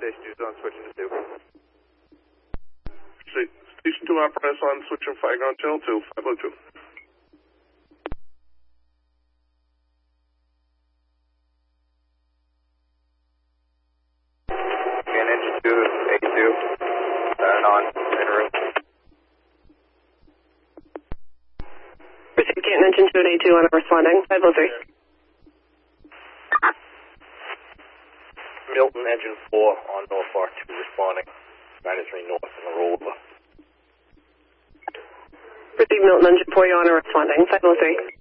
Station 2's on, switching to 2. Station 2 operator on, switching fire ground channel 2, 502. Can engine 2, A2, turn on, in room. Proceed, Canton engine 2 and A2 on responding, 503. Milton engine 4 on North Bar 2 responding, 93 north in the rollover. Proceed, Milton engine 4, you on responding, 503.